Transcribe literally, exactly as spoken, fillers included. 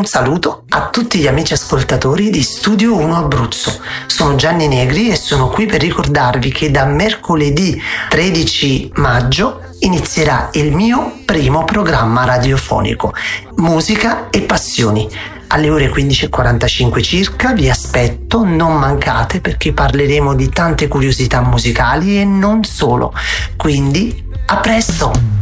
Un saluto a tutti gli amici ascoltatori di Studio uno Abruzzo. Sono Gianni Negri e sono qui per ricordarvi che da mercoledì tredici maggio inizierà il mio primo programma radiofonico, Musica e Passioni. Alle ore quindici e quarantacinque circa vi aspetto, non mancate, perché parleremo di tante curiosità musicali e non solo. Quindi, a presto!